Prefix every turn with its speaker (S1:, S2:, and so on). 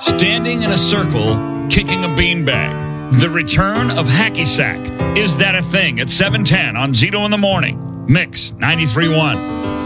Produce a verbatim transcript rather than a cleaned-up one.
S1: Standing in a circle, kicking a beanbag. The return of Hacky Sack. Is that a thing? At seven ten on Zito in the Morning. Mix ninety-three point one.